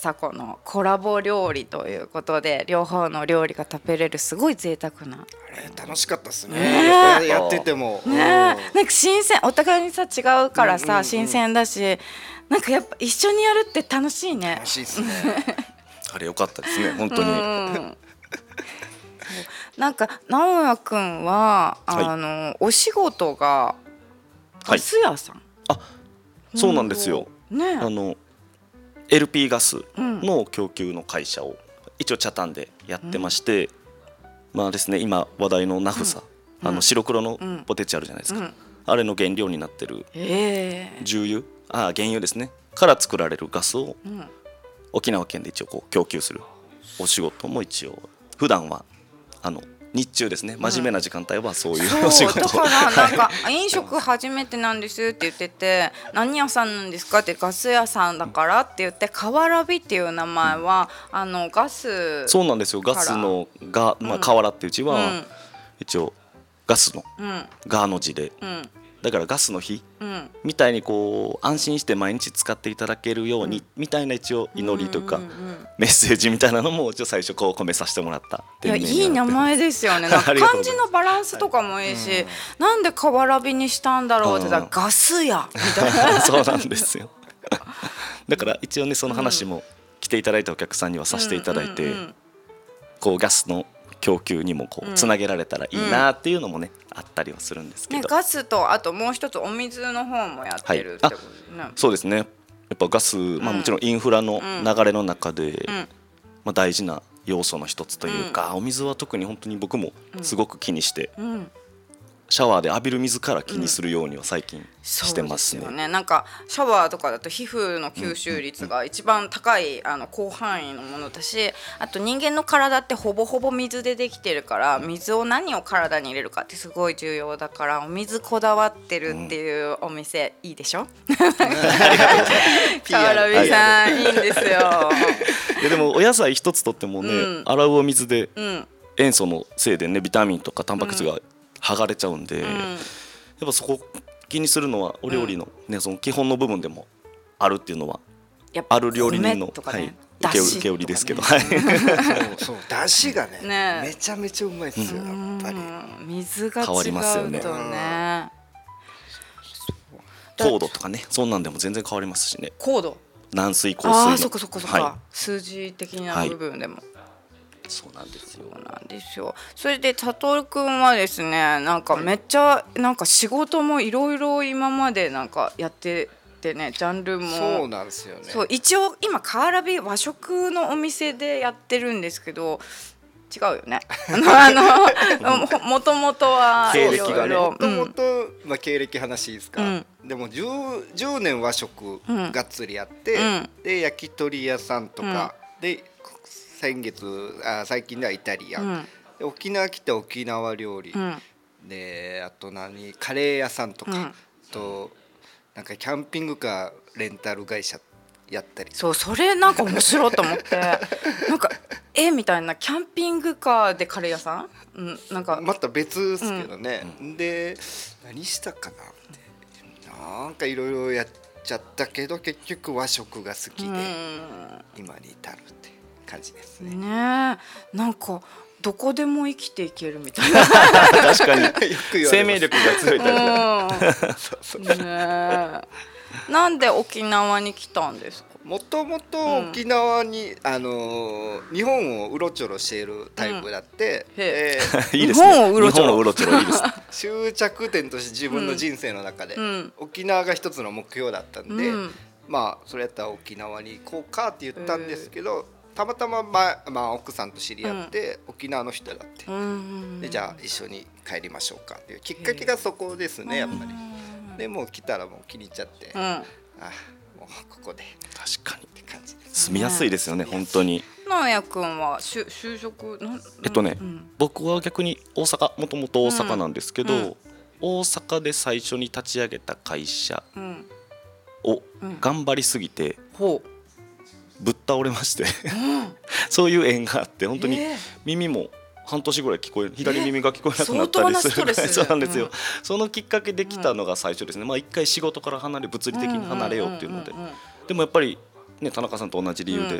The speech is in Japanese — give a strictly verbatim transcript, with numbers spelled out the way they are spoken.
さこのコラボ料理ということで両方の料理が食べれるすごい贅沢な、 あれ楽しかったですね、 ねやっぱやってても、 ね、なんか新鮮、お互いにさ違うからさ、うんうんうん、新鮮だし、なんかやっぱ一緒にやるって楽しいね。 楽しいですねあれ良かったですね本当に、うん、 なんか直哉くんは、はい、あのお仕事がガス屋さん、はい、 あ、そうなんですよ、ね、あの エルピー ガスの供給の会社を一応チャタンでやってまして、うん、まあですね、今話題のナフサ、うん、あの白黒のポテチあるじゃないですか、うん、あれの原料になってる重油、あ、原油ですねから作られるガスを沖縄県で一応こう供給するお仕事も一応普段はあの日中ですね、真面目な時間帯はそういう、うん、お仕事を、 そうだからなんか飲食初めてなんですって言ってて何屋さんなんですかってガス屋さんだからって言ってカワラビっていう名前は、うん、あのガス、 そうなんですよ、ガスのが、まあ、カワラっていう字は、うん、一応ガスの、うん、ガの字で、うん、だからガスの日、うん、みたいにこう安心して毎日使っていただけるように、うん、みたいな一応祈りというか、うんうんうん、メッセージみたいなのも一応最初こう込めさせてもらった。 いや、いい名前ですよね。なんか漢字のバランスとかもいいし、はい、なんでカワラビにしたんだろうって言ったら、うん、ガス屋みたいなそうなんですよだから一応ねその話も来ていただいたお客さんにはさせていただいて、うんうんうん、こうガスの供給にもこうつなげられたらいいなっていうのもね、うん、あったりはするんですけど、 ね、ガスとあともう一つお水の方もやってるってことですね、はい、 そうですね、やっぱガス、まあ、もちろんインフラの流れの中で、うんまあ、大事な要素の一つというか、うん、お水は特に本当に僕もすごく気にして、うん、シャワーで浴びる水から気にするようには最近してますね、 うん、そうですよね。なんかシャワーとかだと皮膚の吸収率が一番高いあの広範囲のものだし、あと人間の体ってほぼほぼ水でできてるから水を何を体に入れるかってすごい重要だから、お水こだわってるっていうお店、うん、いいでしょカワラビさんいいんですよいやでもお野菜一つとってもね、うん、洗うお水で塩素のせいでねビタミンとかタンパク質が剥がれちゃうんで、うん、やっぱそこ気にするのはお料理の、ね、その基本の部分でもあるっていうのはある料理人の、ね、はい、受け受け売りですけど、ね、 そうそう、だしが ね, ねめちゃめちゃうまいですよ、やっぱり水が違うとね、変わりますよね。 硬度とかね、そんなんでも全然変わりますしね。 硬度、 軟水硬水の、 あ、そっかそっかそっか、はい、数字的な部分でも、はい、 そうなんですよ。 そうなんですよ。それでサトルくんはですね、なんかめっちゃなんか仕事もいろいろ今までなんかやっててね、ジャンルもそうなんですよね。 そう、一応今カワラビ和食のお店でやってるんですけど、違うよねあのもともとは経歴がね、もともとまあ経歴話いいですか、うん、でも 10, じゅうねん和食がっつりやって、うん、で焼き鳥屋さんとか、うん、で先月あ最近ではイタリアン、うん、で沖縄来て沖縄料理、うん、であと何カレー屋さんとか、うん、となんかキャンピングカーレンタル会社やったり、 そう、それなんか面白いと思ってなんかえみたいな、キャンピングカーでカレー屋さん、うん、なんかまた別ですけどね、うん、で何したかなってなんかいろいろやっちゃったけど結局和食が好きで、うん、今に至るって感じですね。 ねえ、なんかどこでも生きていけるみたいな確かに生命力が強いタイプそうそう、 ね、なんで沖縄に来たんですか？ もともと沖縄に、うん、あのー、日本をうろちょろしているタイプだって、うん、えー、いいですね、 日本をうろちょろ、 うろちょろいいです終着点として自分の人生の中で、うん、沖縄が一つの目標だったんで、うん、まあそれやったら沖縄に行こうかって言ったんですけど、えーたまたま、まあまあ、奥さんと知り合って、うん、沖縄の人だって、うん、でじゃあ一緒に帰りましょうかっていうきっかけがそこですね、やっぱり。でもう来たらもう気に入っちゃって、うん、あもうここで確かにって感じです、ね、 住みやすいですよね、本当に。 直哉くんは就就職えっとね、うん、僕は逆に大阪、もともと大阪なんですけど、うん、大阪で最初に立ち上げた会社を頑張りすぎて、うんうん、ぶっ倒れまして、うん、そういう縁があって、本当に耳も半年ぐらい聞こえ、左耳が聞こえなくなったりするぐらい、そうなんですよ、うん、そのきっかけできたのが最初ですね。まあ一回仕事から離れ、物理的に離れようっていうので、でもやっぱりね、田中さんと同じ理由で